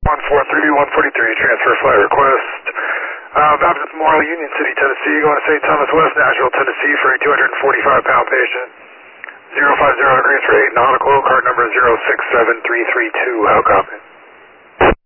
143, transfer flight request. Baptist Memorial, Union City, Tennessee, going to St. Thomas West, Nashville, Tennessee for a 245-pound patient. 050 degrees for 8 nautical, card number 067332. How copy?